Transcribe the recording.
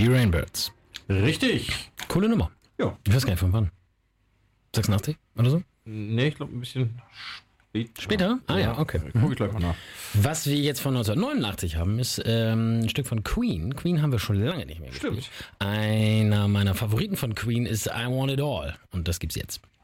Die Rainbirds. Richtig. Coole Nummer. Ja. Ich weiß gar nicht von wann. 86 oder so? Nee, ich glaube ein bisschen Später? Ah ja, okay. Guck ich gleich mal nach. Was wir jetzt von 1989 haben, ist ein Stück von Queen. Queen haben wir schon lange nicht mehr gespielt. Stimmt. Einer meiner Favoriten von Queen ist I Want It All. Und das gibt's jetzt.